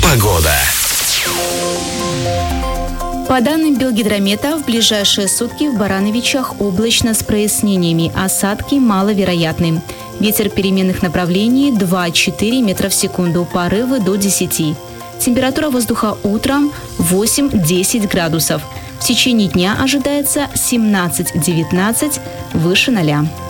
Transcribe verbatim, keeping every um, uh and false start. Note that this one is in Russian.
Погода. По данным Белгидромета, в ближайшие сутки в Барановичах облачно с прояснениями, осадки маловероятны. Ветер переменных направлений два-четыре метра в секунду, порывы до десяти. Температура воздуха утром восемь-десять градусов. В течение дня ожидается семнадцать-девятнадцать, выше ноля.